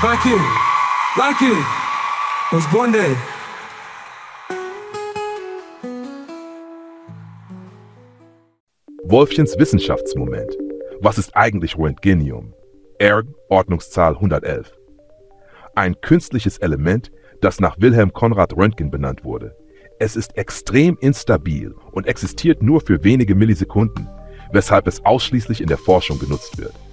Like it, was born day. Wolfchens Wissenschaftsmoment. Was ist eigentlich Röntgenium? ERG, Ordnungszahl 111. Ein künstliches Element, das nach Wilhelm Conrad Röntgen benannt wurde. Es ist extrem instabil und existiert nur für wenige Millisekunden, weshalb es ausschließlich in der Forschung genutzt wird.